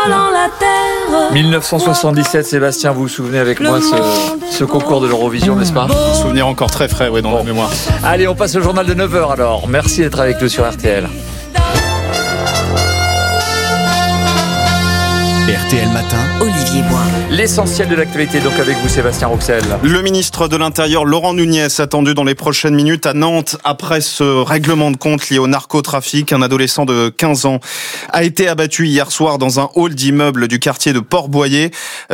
frôlant la terre. 1977, Sébastien, vous vous souvenez avec moi ce concours de l'Eurovision, n'est-ce pas? Souvenir encore très frais, oui, dans la mémoire. Allez, on passe au journal de 9h alors. Merci d'être avec nous sur RTL. RTL Matin, Olivier Bois. L'essentiel de l'actualité, donc avec vous, Sébastien Rouxel. Le ministre de l'Intérieur, Laurent Nunez, attendu dans les prochaines minutes à Nantes après ce règlement de compte lié au narcotrafic. Un adolescent de 15 ans a été abattu hier soir dans un hall d'immeuble du quartier de Port-Boyer.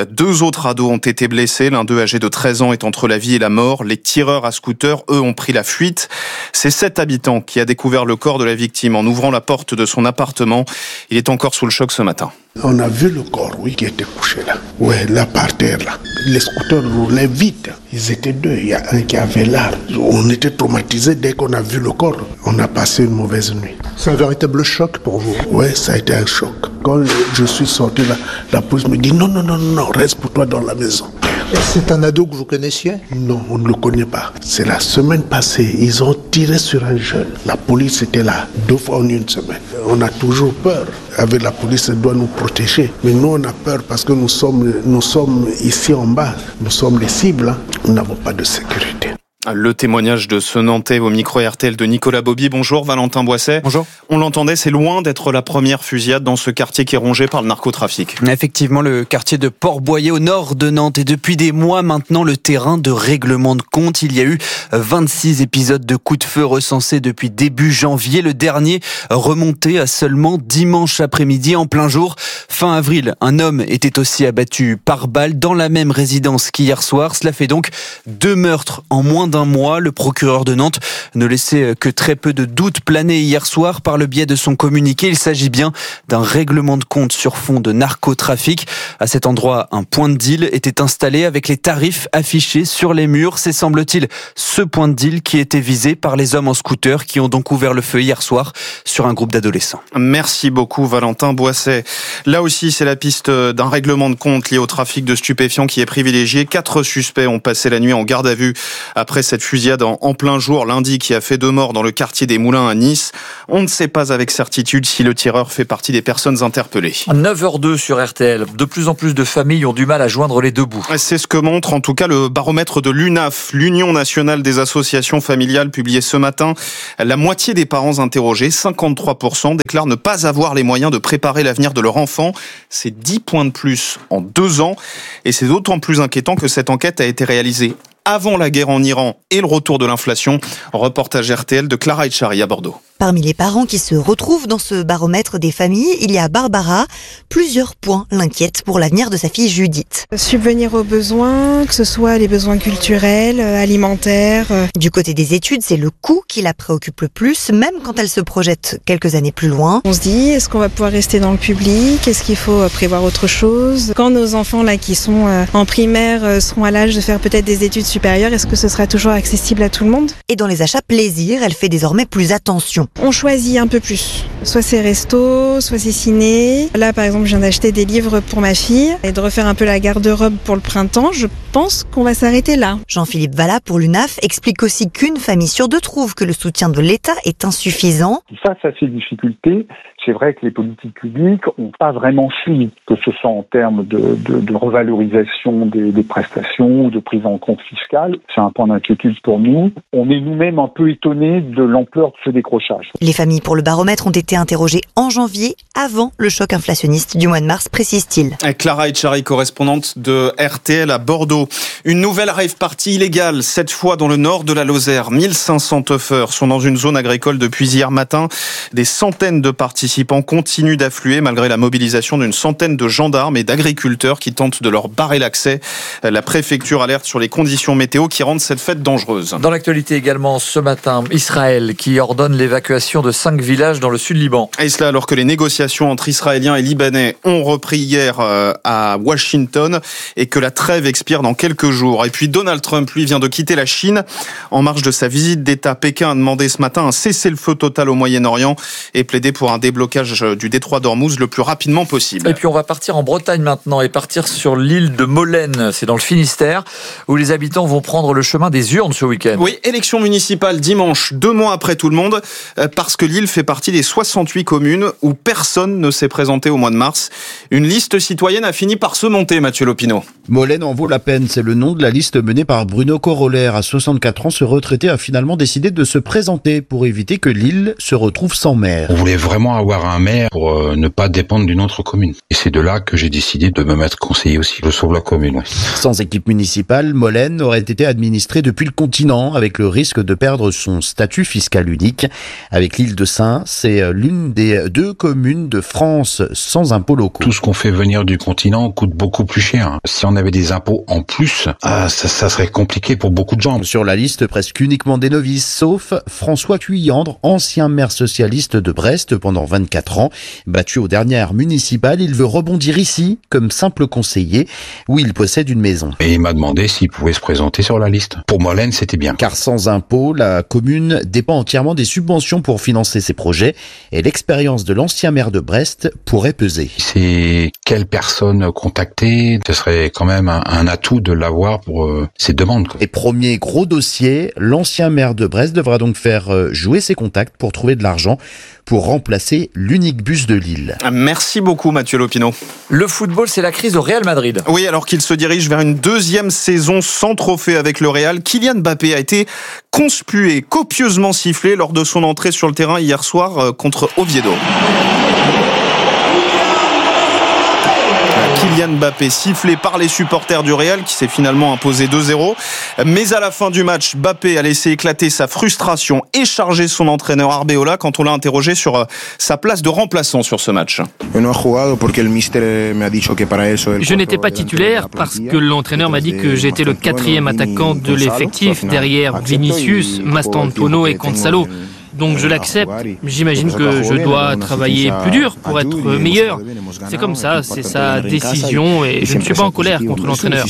2 autres ados ont été blessés. L'un d'eux, âgé de 13 ans, est entre la vie et la mort. Les tireurs à scooter, eux, ont pris la fuite. C'est 7 habitants qui a découvert le corps de la victime en ouvrant la porte de son appartement. Il est encore sous le choc ce matin. On a vu le corps, oui, qui était couché là. Ouais, là par terre, là. Les scooters roulaient vite. Ils étaient 2. Il y a un qui avait l'arme. On était traumatisés dès qu'on a vu le corps. On a passé une mauvaise nuit. C'est un véritable choc pour vous. Ouais, ça a été un choc. Quand je suis sorti là, la police me dit non, reste pour toi dans la maison. Et c'est un ado que vous connaissiez? Non, on ne le connaît pas. C'est la semaine passée, ils ont tiré sur un jeune. La police était là 2 fois en une semaine. On a toujours peur. Avec la police, elle doit nous protéger. Mais nous, on a peur parce que nous sommes ici en bas. Nous sommes les cibles. Nous n'avons pas de sécurité. Le témoignage de ce Nantais au micro RTL de Nicolas Bobby. Bonjour Valentin Boisset. Bonjour. On l'entendait, c'est loin d'être la première fusillade dans ce quartier qui est rongé par le narcotrafic. Effectivement, le quartier de Port-Boyer au nord de Nantes est depuis des mois maintenant le terrain de règlement de compte. Il y a eu 26 épisodes de coups de feu recensés depuis début janvier. Le dernier remonté à seulement dimanche après-midi en plein jour. Fin avril, un homme était aussi abattu par balle dans la même résidence qu'hier soir. Cela fait donc 2 meurtres en moins d'un mois. Le procureur de Nantes ne laissait que très peu de doutes planer hier soir par le biais de son communiqué. Il s'agit bien d'un règlement de compte sur fond de narcotrafic. À cet endroit, un point de deal était installé avec les tarifs affichés sur les murs. C'est, semble-t-il, ce point de deal qui était visé par les hommes en scooter qui ont donc ouvert le feu hier soir sur un groupe d'adolescents. Merci beaucoup Valentin Boisset. Là aussi, c'est la piste d'un règlement de compte lié au trafic de stupéfiants qui est privilégié. 4 suspects ont passé la nuit en garde à vue après cette fusillade en plein jour lundi qui a fait 2 morts dans le quartier des Moulins à Nice. On ne sait pas avec certitude si le tireur fait partie des personnes interpellées. 9h02 sur RTL. De plus en plus de familles ont du mal à joindre les 2 bouts. C'est ce que montre en tout cas le baromètre de l'UNAF, l'Union nationale des associations familiales, publié ce matin. La moitié des parents interrogés, 53%, déclarent ne pas avoir les moyens de préparer l'avenir de leur enfant. C'est 10 points de plus en 2 ans. Et c'est d'autant plus inquiétant que cette enquête a été réalisée avant la guerre en Iran et le retour de l'inflation. Reportage RTL de Clara Etchari à Bordeaux. Parmi les parents qui se retrouvent dans ce baromètre des familles, il y a Barbara. Plusieurs points l'inquiètent pour l'avenir de sa fille Judith. Subvenir aux besoins, que ce soit les besoins culturels, alimentaires. Du côté des études, c'est le coût qui la préoccupe le plus, même quand elle se projette quelques années plus loin. On se dit, est-ce qu'on va pouvoir rester dans le public? Est-ce qu'il faut prévoir autre chose? Quand nos enfants là qui sont en primaire seront à l'âge de faire peut-être des études supérieures, est-ce que ce sera toujours accessible à tout le monde? Et dans les achats plaisir, elle fait désormais plus attention. On choisit un peu plus. Soit c'est resto, soit c'est ciné. Là, par exemple, je viens d'acheter des livres pour ma fille et de refaire un peu la garde-robe pour le printemps. Je pense qu'on va s'arrêter là. Jean-Philippe Vallat pour l'UNAF explique aussi qu'une famille sur 2 trouve que le soutien de l'État est insuffisant. Face à ces difficultés, c'est vrai que les politiques publiques n'ont pas vraiment suivi, que ce soit en termes de revalorisation des prestations ou de prise en compte fiscale. C'est un point d'inquiétude pour nous. On est nous-mêmes un peu étonnés de l'ampleur de ce décrochage. Les familles pour le baromètre ont été interrogées en janvier, avant le choc inflationniste du mois de mars, précise-t-il. Clara Etchari, correspondante de RTL à Bordeaux. Une nouvelle rave party illégale, cette fois dans le nord de la Lozère. 1500 teufeurs sont dans une zone agricole depuis hier matin. Des centaines de participants continuent d'affluer malgré la mobilisation d'une centaine de gendarmes et d'agriculteurs qui tentent de leur barrer l'accès. La préfecture alerte sur les conditions météo qui rendent cette fête dangereuse. Dans l'actualité également ce matin, Israël qui ordonne l'évacuation de 5 villages dans le sud Liban. Et cela alors que les négociations entre Israéliens et Libanais ont repris hier à Washington et que la trêve expire dans quelques jours. Et puis Donald Trump, lui, vient de quitter la Chine. En marge de sa visite d'État, Pékin a demandé ce matin un cessez-le-feu total au Moyen-Orient et plaidé pour un débloquage déblocage du détroit d'Ormuz le plus rapidement possible. Et puis on va partir en Bretagne maintenant et partir sur l'île de Molène, c'est dans le Finistère, où les habitants vont prendre le chemin des urnes ce week-end. Oui, élection municipale dimanche, 2 mois après tout le monde, parce que l'île fait partie des 68 communes où personne ne s'est présenté au mois de mars. Une liste citoyenne a fini par se monter, Mathieu Lopineau. Molène en vaut la peine, c'est le nom de la liste menée par Bruno Corollaire. À 64 ans, ce retraité a finalement décidé de se présenter pour éviter que l'île se retrouve sans maire. On voulait vraiment avoir un maire pour ne pas dépendre d'une autre commune. Et c'est de là que j'ai décidé de me mettre conseiller aussi. Je sauve la commune, oui. Sans équipe municipale, Molène aurait été administrée depuis le continent avec le risque de perdre son statut fiscal unique. Avec l'île de Saint, c'est l'une des 2 communes de France sans impôts locaux. Tout ce qu'on fait venir du continent coûte beaucoup plus cher. Si on avait des impôts en plus, ça serait compliqué pour beaucoup de gens. Sur la liste, presque uniquement des novices, sauf François Cuyandre, ancien maire socialiste de Brest pendant 24 ans. Battu aux dernières municipales, il veut rebondir ici comme simple conseiller où il possède une maison. Et il m'a demandé s'il pouvait se présenter sur la liste. Pour Molène, c'était bien. Car sans impôts, la commune dépend entièrement des subventions pour financer ses projets et l'expérience de l'ancien maire de Brest pourrait peser. C'est quelle personne contacter, ce serait quand même un atout de l'avoir pour ses demandes. Et premier gros dossier, l'ancien maire de Brest devra donc faire jouer ses contacts pour trouver de l'argent pour remplacer l'unique bus de Lille. Merci beaucoup Mathieu Lopineau. Le football, c'est la crise au Real Madrid. Oui, alors qu'il se dirige vers une 2e saison sans trophée avec le Real, Kylian Mbappé a été conspué, copieusement sifflé lors de son entrée sur le terrain hier soir contre Oviedo. Kylian Mbappé sifflé par les supporters du Real qui s'est finalement imposé 2-0. Mais à la fin du match, Mbappé a laissé éclater sa frustration et chargé son entraîneur Arbeola quand on l'a interrogé sur sa place de remplaçant sur ce match. Je n'étais pas titulaire parce que l'entraîneur m'a dit que j'étais le 4e attaquant de l'effectif derrière Vinicius, Mastantuono et Gonzalo. Donc je l'accepte. J'imagine que je dois travailler plus dur pour être meilleur. C'est comme ça, c'est sa décision et je ne suis pas en colère contre l'entraîneur.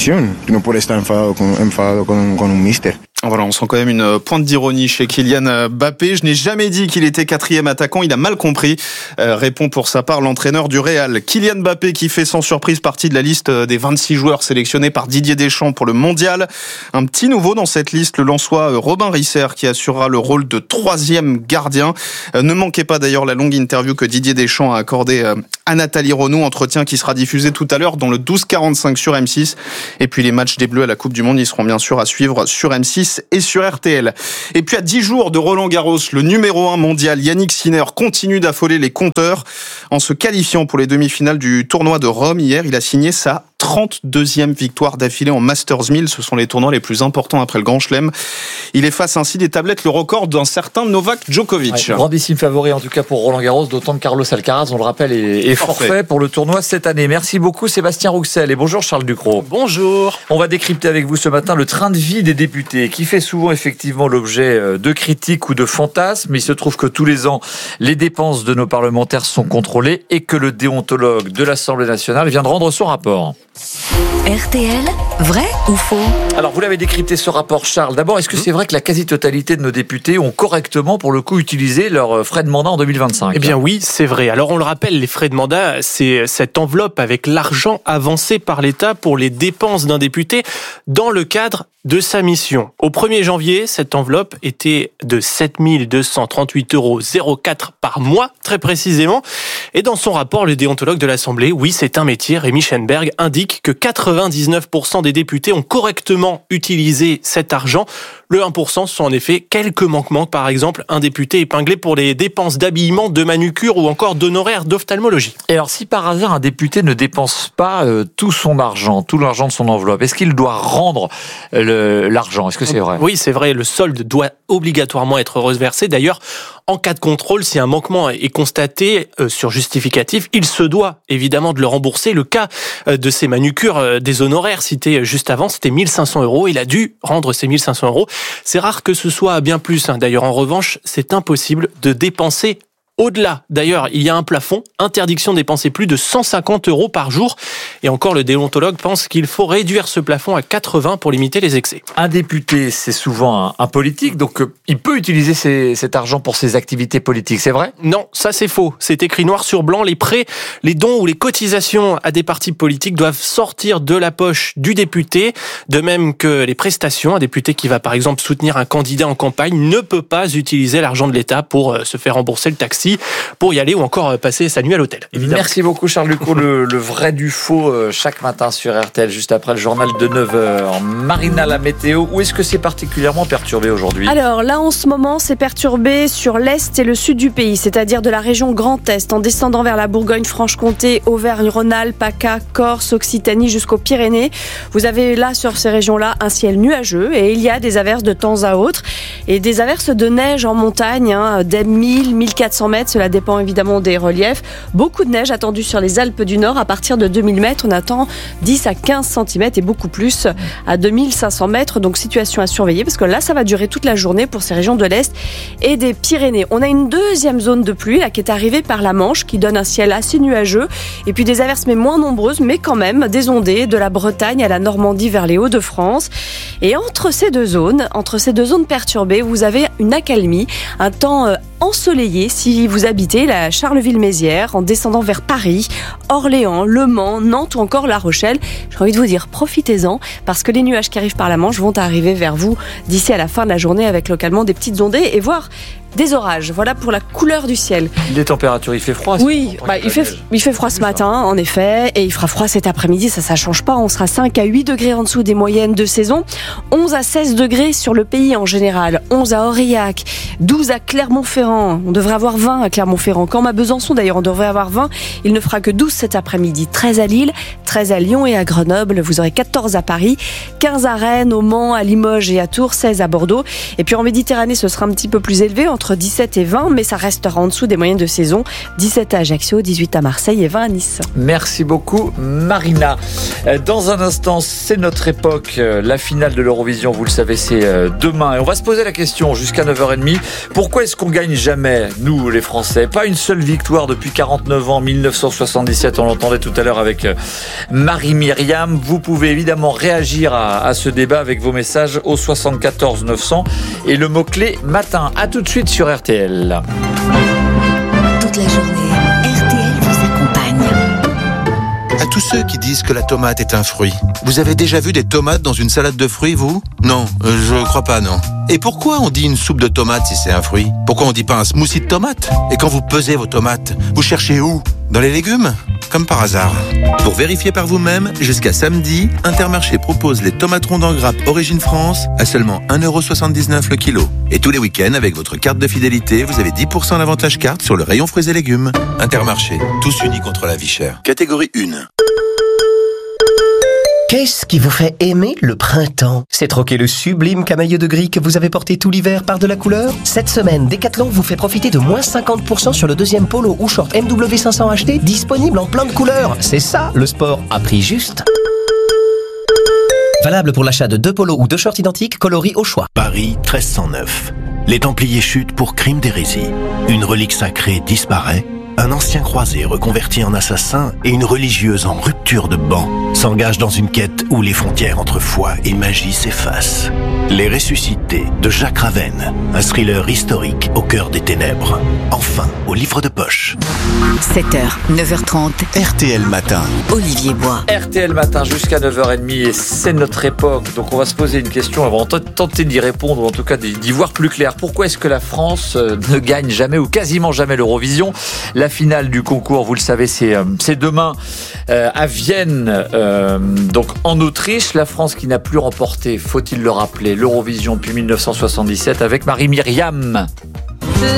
Voilà, on sent quand même une pointe d'ironie chez Kylian Mbappé. Je n'ai jamais dit qu'il était 4e attaquant, il a mal compris, répond pour sa part l'entraîneur du Real. Kylian Mbappé qui fait sans surprise partie de la liste des 26 joueurs sélectionnés par Didier Deschamps pour le Mondial. Un petit nouveau dans cette liste, le Lensois Robin Risser qui assurera le rôle de 3e gardien. Ne manquez pas d'ailleurs la longue interview que Didier Deschamps a accordée à Nathalie Renaud, entretien qui sera diffusé tout à l'heure dans le 12h45 sur M6. Et puis les matchs des Bleus à la Coupe du Monde, ils seront bien sûr à suivre sur M6 et sur RTL. Et puis à 10 jours de Roland-Garros, le numéro 1 mondial Yannick Sinner continue d'affoler les compteurs. En se qualifiant pour les demi-finales du tournoi de Rome hier, il a signé sa 32e victoire d'affilée en Masters 1000. Ce sont les tournois les plus importants après le Grand Chelem. Il efface ainsi des tablettes le record d'un certain Novak Djokovic. Ouais, grandissime favori en tout cas pour Roland Garros, d'autant que Carlos Alcaraz, on le rappelle, est forfait pour le tournoi cette année. Merci beaucoup Sébastien Rouxel et bonjour Charles Ducrot. Bonjour. On va décrypter avec vous ce matin le train de vie des députés qui fait souvent effectivement l'objet de critiques ou de fantasmes. Il se trouve que tous les ans, les dépenses de nos parlementaires sont contrôlées et que le déontologue de l'Assemblée nationale vient de rendre son rapport. RTL, vrai ou faux ? Alors vous l'avez décrypté ce rapport Charles. D'abord, est-ce que c'est vrai que la quasi-totalité de nos députés ont correctement pour le coup utilisé leurs frais de mandat en 2025 ? Eh bien oui, c'est vrai. Alors on le rappelle, les frais de mandat, c'est cette enveloppe avec l'argent avancé par l'État pour les dépenses d'un député dans le cadre de sa mission. Au 1er janvier, cette enveloppe était de 7 238,04 € par mois, très précisément. Et dans son rapport, le déontologue de l'Assemblée, oui, c'est un métier, Rémi Schenberg, indique que 99% des députés ont correctement utilisé cet argent. Le 1% sont en effet quelques manquements. Par exemple, un député épinglé pour les dépenses d'habillement, de manucure ou encore d'honoraires d'ophtalmologie. Et alors, si par hasard un député ne dépense pas tout son argent, tout l'argent de son enveloppe, est-ce qu'il doit rendre l'argent ? Est-ce que c'est vrai ? Oui, c'est vrai. Le solde doit obligatoirement être reversé. D'ailleurs, en cas de contrôle, si un manquement est constaté sur justificatif, il se doit évidemment de le rembourser. Le cas de ces manucures, des honoraires cités juste avant, c'était 1 500 €. Il a dû rendre ces 1 500 €. C'est rare que ce soit bien plus. D'ailleurs, en revanche, c'est impossible de dépenser au-delà. D'ailleurs, il y a un plafond, interdiction de dépenser plus de 150 € par jour. Et encore, le déontologue pense qu'il faut réduire ce plafond à 80 pour limiter les excès. Un député, c'est souvent un politique, donc il peut utiliser cet argent pour ses activités politiques, c'est vrai ? Non, ça c'est faux. C'est écrit noir sur blanc. Les prêts, les dons ou les cotisations à des partis politiques doivent sortir de la poche du député. De même que les prestations. Un député qui va par exemple soutenir un candidat en campagne ne peut pas utiliser l'argent de l'État pour se faire rembourser le taxi, pour y aller ou encore passer sa nuit à l'hôtel. Évidemment. Merci beaucoup Charles Lucot, le vrai du faux chaque matin sur RTL, juste après le journal de 9h. Marina, la météo, où est-ce que c'est particulièrement perturbé aujourd'hui ? Alors là en ce moment c'est perturbé sur l'est et le sud du pays, c'est-à-dire de la région Grand Est, en descendant vers la Bourgogne-Franche-Comté, Auvergne-Rhône-Alpes, PACA, Corse, Occitanie jusqu'aux Pyrénées. Vous avez là sur ces régions-là un ciel nuageux et il y a des averses de temps à autre et des averses de neige en montagne, des 1000-1400 mètres, cela dépend évidemment des reliefs. Beaucoup de neige attendue sur les Alpes du Nord. À partir de 2000 mètres, on attend 10 à 15 cm et beaucoup plus à 2500 mètres. Donc situation à surveiller parce que là, ça va durer toute la journée pour ces régions de l'Est et des Pyrénées. On a une deuxième zone de pluie là, qui est arrivée par la Manche, qui donne un ciel assez nuageux et puis des averses mais moins nombreuses, mais quand même des ondées de la Bretagne à la Normandie vers les Hauts-de-France. Et entre ces deux zones perturbées, vous avez une accalmie, un temps ensoleillé si vous habitez la Charleville-Mézières en descendant vers Paris, Orléans, Le Mans, Nantes ou encore La Rochelle. J'ai envie de vous dire, profitez-en parce que les nuages qui arrivent par la Manche vont arriver vers vous d'ici à la fin de la journée avec localement des petites ondées et voire des orages. Voilà pour la couleur du ciel. Les températures, il fait froid. Oui, il fait froid ce matin, en effet, et il fera froid cet après-midi, ça change pas. On sera 5 à 8 degrés en dessous des moyennes de saison, 11 à 16 degrés sur le pays en général, 11 à Aurillac, 12 à Clermont-Ferrand, on devrait avoir 20 à Clermont-Ferrand, comme à Besançon d'ailleurs, on devrait avoir 20, il ne fera que 12 cet après-midi, 13 à Lille, 13 à Lyon et à Grenoble, vous aurez 14 à Paris, 15 à Rennes, au Mans, à Limoges et à Tours, 16 à Bordeaux, et puis en Méditerranée ce sera un petit peu plus élevé, entre 17 et 20, mais ça restera en dessous des moyennes de saison. 17 à Ajaccio, 18 à Marseille et 20 à Nice. Merci beaucoup Marina. Dans un instant, c'est notre époque. La finale de l'Eurovision, vous le savez, c'est demain. Et on va se poser la question jusqu'à 9h30. Pourquoi est-ce qu'on gagne jamais, nous les Français ? Pas une seule victoire depuis 49 ans, 1977, on l'entendait tout à l'heure avec Marie-Myriam. Vous pouvez évidemment réagir à ce débat avec vos messages au 74 900 et le mot-clé matin. À tout de suite sur RTL. Toute la journée, RTL vous accompagne. À tous ceux qui disent que la tomate est un fruit, vous avez déjà vu des tomates dans une salade de fruits, vous ? Non, je crois pas, non. Et pourquoi on dit une soupe de tomates si c'est un fruit ? Pourquoi on dit pas un smoothie de tomates ? Et quand vous pesez vos tomates, vous cherchez où ? Dans les légumes ? Comme par hasard. Pour vérifier par vous-même, jusqu'à samedi, Intermarché propose les tomates rondes en grappe Origine France à seulement 1,79€ le kilo. Et tous les week-ends, avec votre carte de fidélité, vous avez 10% d'avantage carte sur le rayon fruits et légumes. Intermarché, tous unis contre la vie chère. Catégorie 1. Qu'est-ce qui vous fait aimer le printemps ? C'est troquer le sublime camailleux de gris que vous avez porté tout l'hiver par de la couleur ? Cette semaine, Decathlon vous fait profiter de moins 50% sur le deuxième polo ou short MW500 acheté, disponible en plein de couleurs. C'est ça, le sport à prix juste. Valable pour l'achat de 2 polos ou 2 shorts identiques, coloris au choix. Paris 1309. Les Templiers chutent pour crime d'hérésie. Une relique sacrée disparaît. Un ancien croisé reconverti en assassin et une religieuse en rupture de banc s'engagent dans une quête où les frontières entre foi et magie s'effacent. Les Ressuscités de Jacques Ravenne, un thriller historique au cœur des ténèbres. Enfin, au livre de poche. 7h, 9h30. RTL Matin. Olivier Bois. RTL Matin jusqu'à 9h30 et c'est notre époque. Donc on va se poser une question avant de tenter d'y répondre ou en tout cas d'y voir plus clair. Pourquoi est-ce que la France ne gagne jamais ou quasiment jamais l'Eurovision ? La finale du concours, vous le savez, c'est demain à Vienne, donc en Autriche. La France qui n'a plus remporté, faut-il le rappeler, l'Eurovision depuis 1977 avec Marie-Myriam.